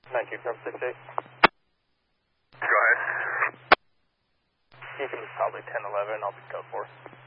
19 from 68. Go ahead. Beacon is probably 1011, I'll be code 4.